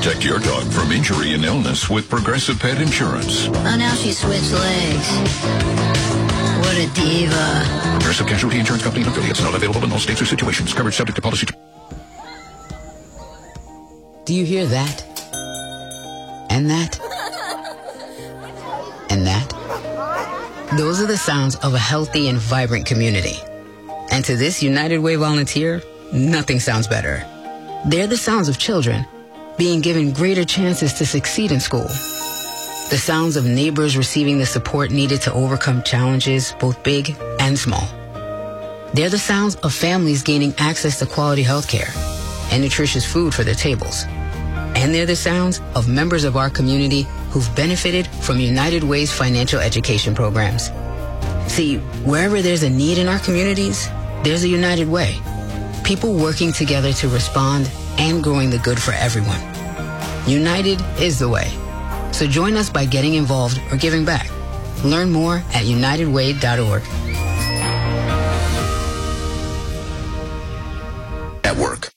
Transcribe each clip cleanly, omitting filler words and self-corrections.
Protect your dog from injury and illness with Progressive Pet Insurance. Oh, now she switched legs. What a diva. Progressive Casualty Insurance Company and affiliates. Not available in all states or situations. Coverage subject to policy. Do you hear that? And that? And that? Those are the sounds of a healthy and vibrant community. And to this United Way volunteer, nothing sounds better. They're the sounds of children being given greater chances to succeed in school. The sounds of neighbors receiving the support needed to overcome challenges, both big and small. They're the sounds of families gaining access to quality health care and nutritious food for their tables. And they're the sounds of members of our community who've benefited from United Way's financial education programs. See, wherever there's a need in our communities, there's a United Way. People working together to respond and growing the good for everyone. United is the way. So join us by getting involved or giving back. Learn more at unitedway.org. At work.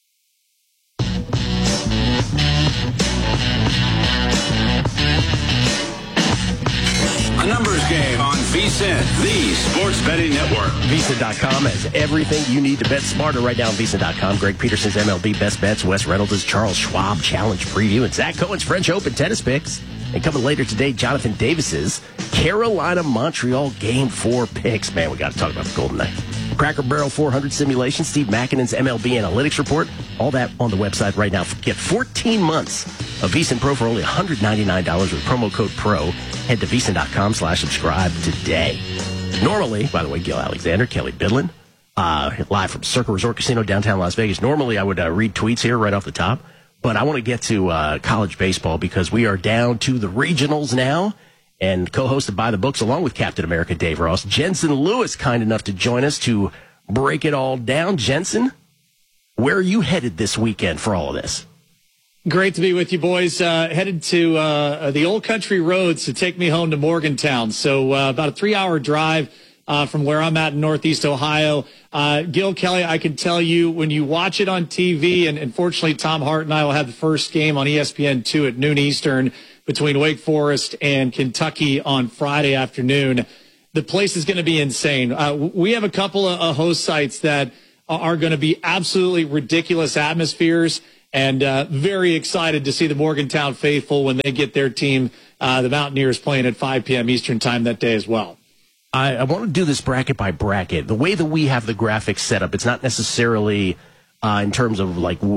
A numbers game on VSiN, the sports betting network. VSiN.com has everything you need to bet smarter right now on VSiN.com. Greg Peterson's MLB Best Bets, Wes Reynolds' Charles Schwab Challenge Preview, and Zach Cohen's French Open Tennis Picks. And coming later today, Jonathan Davis's Carolina-Montreal Game 4 picks. Man, we got to talk about the Golden Knights. Cracker Barrel 400 simulation, Steve Makinen's MLB Analytics Report. All that on the website right now. Get 14 months of VSiN Pro for only $199 with promo code PRO. Head to VSiN.com/subscribe today. Normally, by the way, Gil Alexander, Kelly Bidlin, live from Circle Resort Casino, downtown Las Vegas. Normally, I would read tweets here right off the top, but I want to get to college baseball because we are down to the regionals now. And co-hosted by the books, along with Captain America Dave Ross, Jensen Lewis, kind enough to join us to break it all down. Jensen, where are you headed this weekend for all of this? Great to be with you, boys. Headed to the old country roads to take me home to Morgantown. So about a 3-hour drive from where I'm at in Northeast Ohio. Gil, Kelly, I can tell you when you watch it on TV, and fortunately Tom Hart and I will have the first game on ESPN2 at noon Eastern between Wake Forest and Kentucky on Friday afternoon. The place is going to be insane. We have a couple of host sites that are going to be absolutely ridiculous atmospheres, and very excited to see the Morgantown faithful when they get their team, the Mountaineers, playing at 5 p.m. Eastern time that day as well. I want to do this bracket by bracket. The way that we have the graphics set up, it's not necessarily in terms of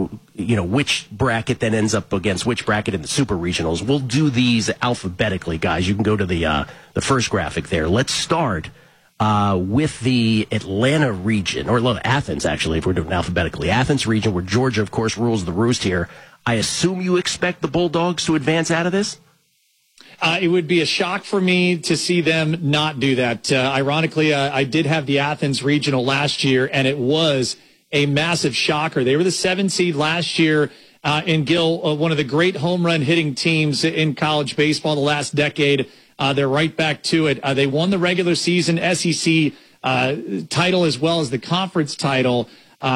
which bracket then ends up against which bracket in the super regionals. We'll do these alphabetically, guys. You can go to the first graphic there. Let's start with the Atlanta region, or Athens, actually, if we're doing alphabetically. Athens region, where Georgia, of course, rules the roost here. I assume you expect the Bulldogs to advance out of this? It would be a shock for me to see them not do that. Ironically, I did have the Athens regional last year, and it was a massive shocker. They were the 7 seed last year. And Gil, one of the great home run hitting teams in college baseball the last decade. They're right back to it. They won the regular season SEC title as well as the conference title.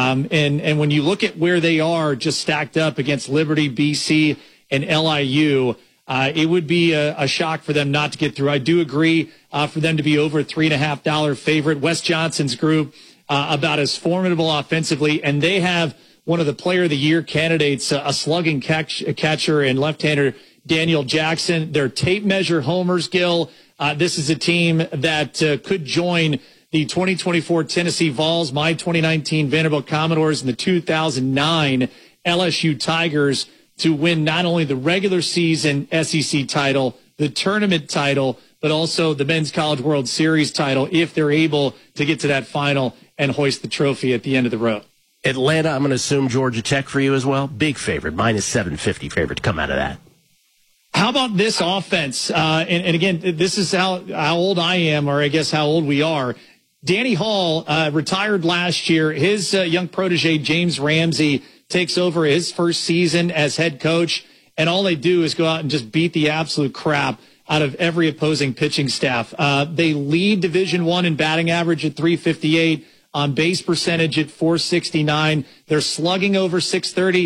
And when you look at where they are just stacked up against Liberty, BC, and LIU, it would be a shock for them not to get through. I do agree for them to be over $3.50 favorite. Wes Johnson's group about as formidable offensively, and they have one of the Player of the Year candidates, a slugging catcher and left-hander Daniel Jackson. Their tape measure homers, Gil. This is a team that could join the 2024 Tennessee Vols, my 2019 Vanderbilt Commodores, and the 2009 LSU Tigers to win not only the regular season SEC title, the tournament title, but also the Men's College World Series title if they're able to get to that final and hoist the trophy at the end of the road. Atlanta, I'm going to assume Georgia Tech for you as well. Big favorite, minus 750 favorite to come out of that. How about this offense? And again, this is how old I am, or I guess how old we are. Danny Hall retired last year. His young protege, James Ramsey, takes over his first season as head coach, and all they do is go out and just beat the absolute crap out of every opposing pitching staff. They lead Division I in batting average at .358, on base percentage at .469. They're slugging over .630.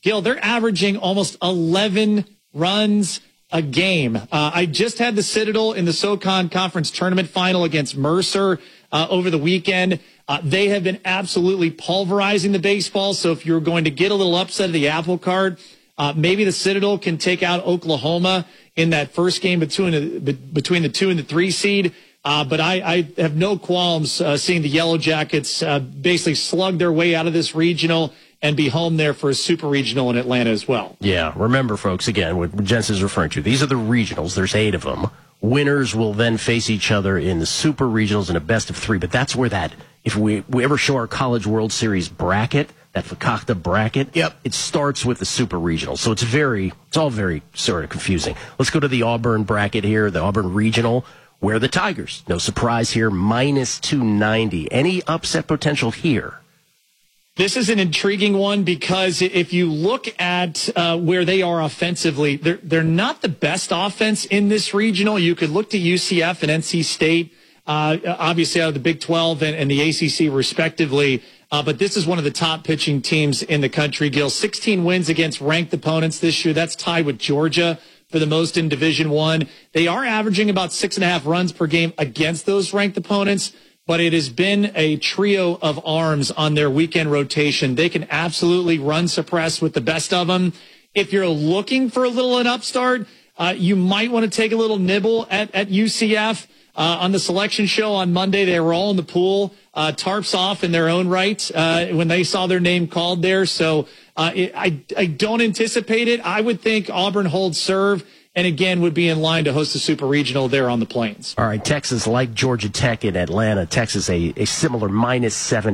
Gil, they're averaging almost 11 runs a game. I just had the Citadel in the SoCon Conference Tournament final against Mercer over the weekend. They have been absolutely pulverizing the baseball. So if you're going to get a little upset of the apple cart, maybe the Citadel can take out Oklahoma in that first game between the 2 and the 3 seed. But I have no qualms seeing the Yellow Jackets basically slug their way out of this regional and be home there for a super regional in Atlanta as well. Yeah, remember, folks, again, what Jensen's referring to, these are the regionals. There's 8 of them. Winners will then face each other in the super regionals in a best of 3. But that's where that, if we ever show our College World Series bracket, that Fakakta bracket, it starts with the super regional. So it's all very sort of confusing. Let's go to the Auburn bracket here, the Auburn regional, where the Tigers, no surprise here, minus 290. Any upset potential here? This is an intriguing one because if you look at where they are offensively, they're not the best offense in this regional. You could look to UCF and NC State, obviously out of the Big 12 and the ACC respectively. But this is one of the top pitching teams in the country, Gil. 16 wins against ranked opponents this year. That's tied with Georgia for the most in Division I. They are averaging about 6.5 runs per game against those ranked opponents. But it has been a trio of arms on their weekend rotation. They can absolutely run suppress with the best of them. If you're looking for a little an upstart, you might want to take a little nibble at UCF. On the selection show on Monday, they were all in the pool, tarps off in their own right when they saw their name called there. So I don't anticipate it. I would think Auburn holds serve. And again, would be in line to host a super regional there on the Plains. All right, Texas, like Georgia Tech in Atlanta, Texas a similar minus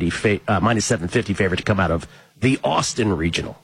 750 favorite to come out of the Austin regional.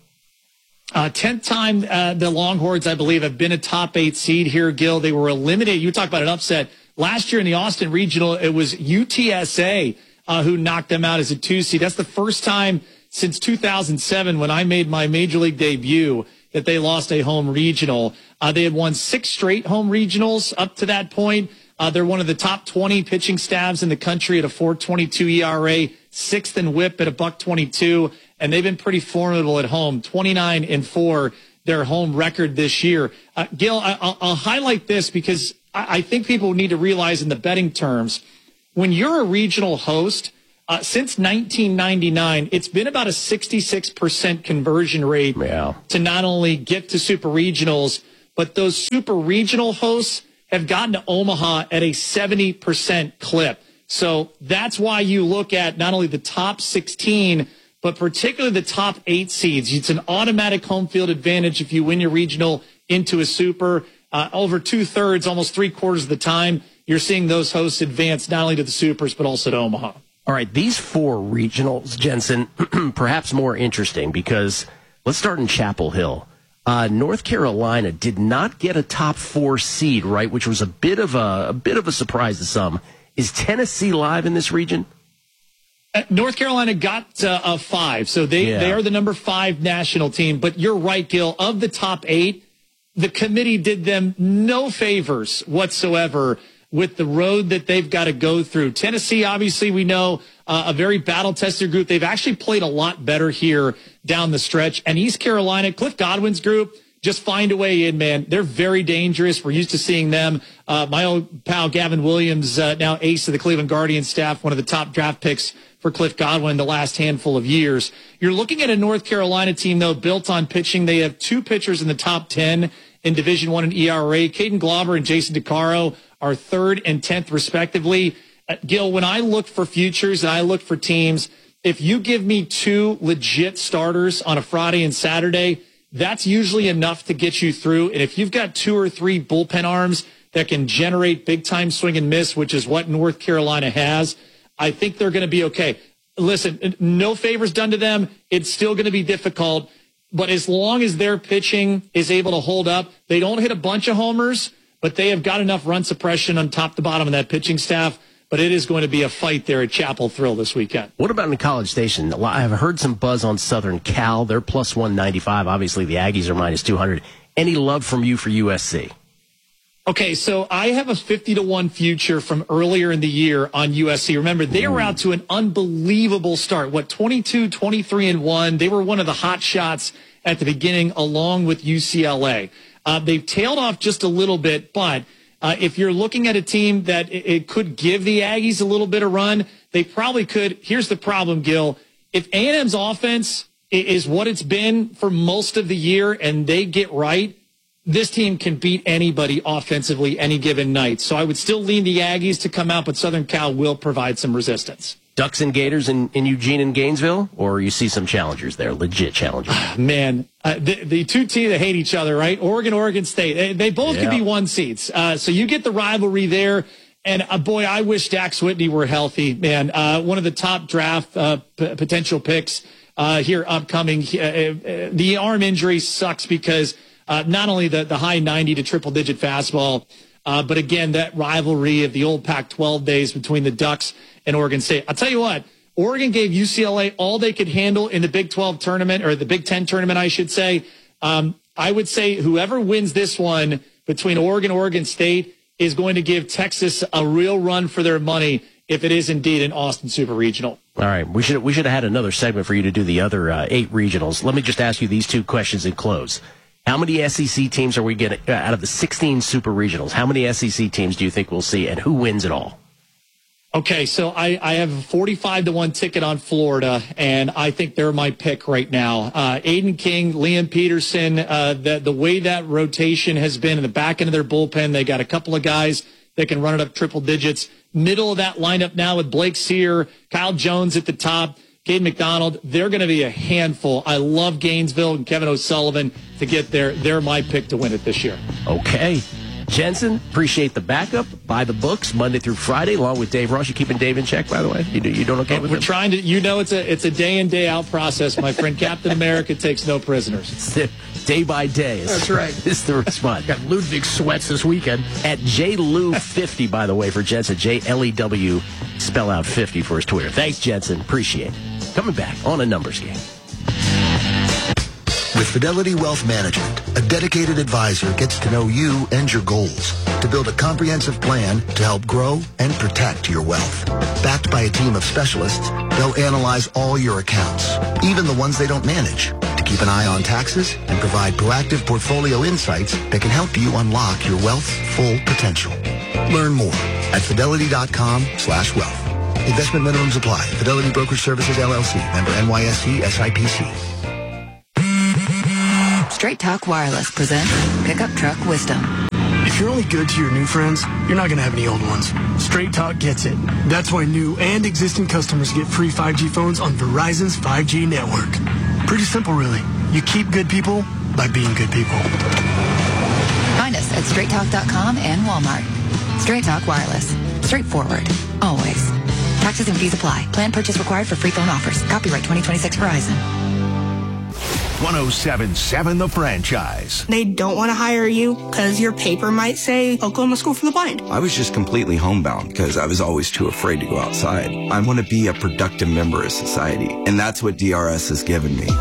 10th time the Longhorns, I believe, have been a top 8 seed here, Gil. They were eliminated. You talk about an upset. Last year in the Austin regional, it was UTSA who knocked them out as a 2 seed. That's the first time since 2007 when I made my major league debut that they lost a home regional. They had won 6 straight home regionals up to that point. They're one of the top 20 pitching staffs in the country at a 4.22 ERA, 6th in WHIP at a $1.22, and they've been pretty formidable at home. 29-4, their home record this year. Gil, I'll highlight this because I think people need to realize in the betting terms, when you're a regional host, since 1999, it's been about a 66% conversion rate to not only get to super regionals, but those super regional hosts have gotten to Omaha at a 70% clip. So that's why you look at not only the top 16, but particularly the top 8 seeds. It's an automatic home field advantage if you win your regional into a super. Over 2/3, almost 3/4 of the time, you're seeing those hosts advance not only to the supers, but also to Omaha. All right, these 4 regionals, Jensen, perhaps more interesting because let's start in Chapel Hill. North Carolina did not get a top 4 seed, right, which was a bit of a surprise to some. Is Tennessee live in this region? North Carolina got a 5, so they are the number 5 national team. But you're right, Gil. Of the top 8, the committee did them no favors whatsoever with the road that they've got to go through. Tennessee, obviously, we know a very battle-tested group. They've actually played a lot better here down the stretch. And East Carolina, Cliff Godwin's group, just find a way in, man. They're very dangerous. We're used to seeing them. My old pal Gavin Williams, now ace of the Cleveland Guardians staff, one of the top draft picks for Cliff Godwin the last handful of years. You're looking at a North Carolina team, though, built on pitching. They have 2 pitchers in the top 10 in Division I in ERA. Caden Glauber and Jason DeCaro are 3rd and 10th, respectively. Gil, when I look for futures and I look for teams, if you give me 2 legit starters on a Friday and Saturday, that's usually enough to get you through. And if you've got 2 or 3 bullpen arms that can generate big-time swing and miss, which is what North Carolina has, I think they're going to be okay. Listen, no favors done to them. It's still going to be difficult. But as long as their pitching is able to hold up, they don't hit a bunch of homers, but they have got enough run suppression on top to bottom of that pitching staff. But it is going to be a fight there at Chapel Thrill this weekend. What about in College Station? I've heard some buzz on Southern Cal. They're plus 195. Obviously, the Aggies are minus 200. Any love from you for USC? Okay, so I have a 50-1 future from earlier in the year on USC. Remember, they were out to an unbelievable start. 22, 23-1. They were one of the hot shots at the beginning, along with UCLA. They've tailed off just a little bit, but if you're looking at a team that it could give the Aggies a little bit of run, they probably could. Here's the problem, Gil. If A&M's offense is what it's been for most of the year and they get right, this team can beat anybody offensively any given night. So I would still lean the Aggies to come out, but Southern Cal will provide some resistance. Ducks and Gators in Eugene and Gainesville, or you see some challengers there, legit challengers? Man, the two teams that hate each other, right? Oregon State. They both could be 1 seeds. So you get the rivalry there. And, boy, I wish Dax Whitney were healthy, man. One of the top draft potential picks here upcoming. The arm injury sucks because not only the high 90 to triple-digit fastball, but, again, that rivalry of the old Pac-12 days between the Ducks and Oregon State. I'll tell you what, Oregon gave UCLA all they could handle in the Big 12 tournament, or the Big 10 tournament, I should say. I would say whoever wins this one between Oregon State is going to give Texas a real run for their money if it is indeed an Austin Super Regional. All right, we should have had another segment for you to do the other 8 regionals. Let me just ask you these 2 questions and close. How many SEC teams are we getting out of the 16 Super Regionals? How many SEC teams do you think we'll see, and who wins it all? Okay, so I have a 45-1 ticket on Florida, and I think they're my pick right now. Aiden King, Liam Peterson, the way that rotation has been in the back end of their bullpen, they got a couple of guys that can run it up triple digits. Middle of that lineup now with Blake Sear, Kyle Jones at the top, Cade McDonald. They're going to be a handful. I love Gainesville and Kevin O'Sullivan to get there. They're my pick to win it this year. Okay. Jensen, appreciate the backup. Buy the books Monday through Friday, along with Dave Ross. You keeping Dave in check, by the way? You doing okay with We're him? trying to. It's a day in, day out process, my friend. Captain America takes no prisoners. Day by day. That's right. Is the response. Got Ludwig sweats this weekend. At JLew50, by the way, for Jensen. JLEW, spell out 50 for his Twitter. Thanks, Jensen. Appreciate it. Coming back on A Numbers Game. With Fidelity Wealth Management, a dedicated advisor gets to know you and your goals to build a comprehensive plan to help grow and protect your wealth. Backed by a team of specialists, they'll analyze all your accounts, even the ones they don't manage, to keep an eye on taxes and provide proactive portfolio insights that can help you unlock your wealth's full potential. Learn more at fidelity.com/wealth. Investment minimums apply. Fidelity Brokerage Services, LLC. Member NYSE SIPC. Straight Talk Wireless presents Pickup Truck Wisdom. If you're only good to your new friends, you're not going to have any old ones. Straight Talk gets it. That's why new and existing customers get free 5G phones on Verizon's 5G network. Pretty simple, really. You keep good people by being good people. Find us at straighttalk.com and Walmart. Straight Talk Wireless. Straightforward. Always. Taxes and fees apply. Plan purchase required for free phone offers. Copyright 2026 Verizon. 107.7 The Franchise. They don't want to hire you because your paper might say Oklahoma School for the Blind. I was just completely homebound because I was always too afraid to go outside. I want to be a productive member of society, and that's what DRS has given me.